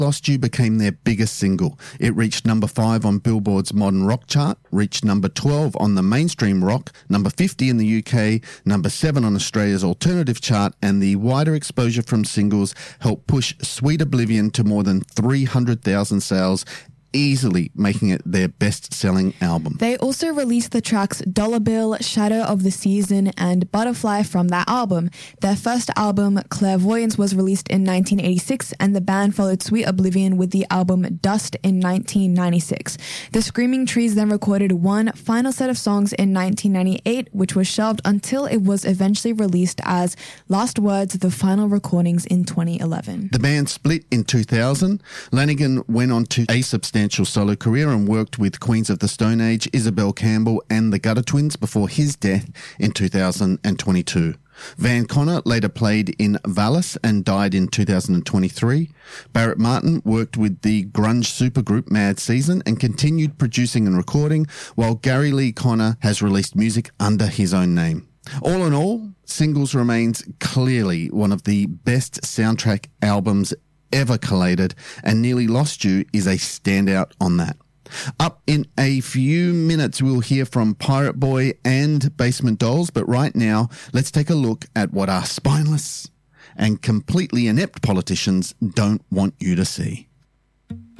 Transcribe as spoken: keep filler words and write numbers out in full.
Lost You became their biggest single. It reached number five on Billboard's Modern Rock chart, reached number twelve on the Mainstream Rock, number fifty in the U K, number seven on Australia's Alternative chart, and the wider exposure from singles helped push Sweet Oblivion to more than three hundred thousand sales, easily making it their best-selling album. They also released the tracks Dollar Bill, Shadow of the Season, and Butterfly from that album. Their first album, Clairvoyance, was released in nineteen eighty-six, and the band followed Sweet Oblivion with the album Dust in nineteen ninety-six. The Screaming Trees then recorded one final set of songs in nineteen ninety-eight, which was shelved until it was eventually released as Last Words, the final recordings in twenty eleven. The band split in two thousand. Lanigan went on to a substantial solo career and worked with Queens of the Stone Age, Isabel Campbell and the Gutter Twins before his death in two thousand twenty-two. Van Connor later played in Valis and died in two thousand twenty-three. Barrett Martin worked with the grunge supergroup Mad Season and continued producing and recording, while Gary Lee Conner has released music under his own name. All in all, Singles remains clearly one of the best soundtrack albums ever collated, and Nearly Lost You is a standout on that. Up in a few minutes, we'll hear from Pirate Boy and Basement Dolls, but right now, let's take a look at what our spineless and completely inept politicians don't want you to see.